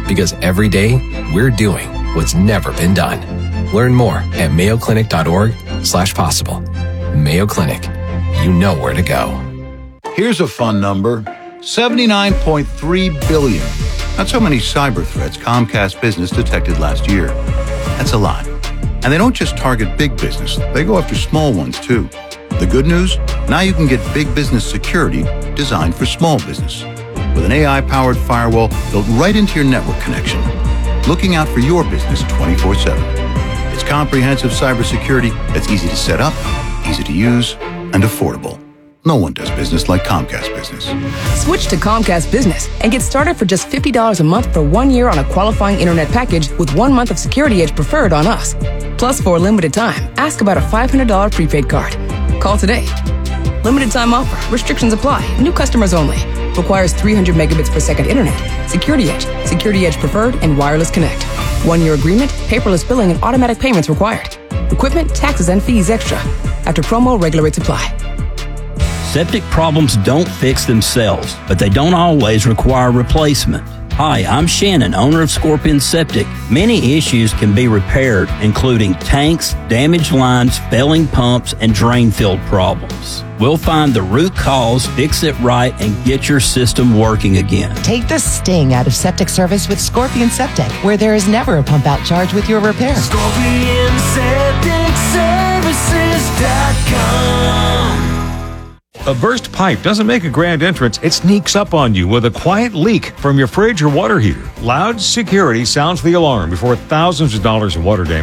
Because every day, we're doing what's never been done. Learn more at mayoclinic.org slash possible. Mayo Clinic. You know where to go. Here's a fun number. seventy-nine point three billion. That's how many cyber threats Comcast Business detected last year. That's a lot. And they don't just target big business. They go after small ones, too. The good news? Now you can get big business security designed for small business. With an A I-powered firewall built right into your network connection. Looking out for your business twenty-four seven. It's comprehensive cybersecurity that's easy to set up, easy to use, and affordable. No one does business like Comcast Business. Switch to Comcast Business and get started for just fifty dollars a month for one year on a qualifying internet package with one month of Security Edge Preferred on us. Plus, for a limited time, ask about a five hundred dollars prepaid card. Call today. Limited time offer. Restrictions apply. New customers only. Requires three hundred megabits per second internet. Security Edge, Security Edge Preferred, and Wireless Connect. One-year agreement, paperless billing, and automatic payments required. Equipment, taxes, and fees extra. After promo, regular rates apply. Septic problems don't fix themselves, but they don't always require replacement. Hi, I'm Shannon, owner of Scorpion Septic. Many issues can be repaired, including tanks, damaged lines, failing pumps, and drain field problems. We'll find the root cause, fix it right, and get your system working again. Take the sting out of septic service with Scorpion Septic, where there is never a pump out charge with your repair. Scorpion Septic Services dot com. A burst pipe doesn't make a grand entrance, it sneaks up on you with a quiet leak from your fridge or water heater. Loud security sounds the alarm before thousands of dollars in water damage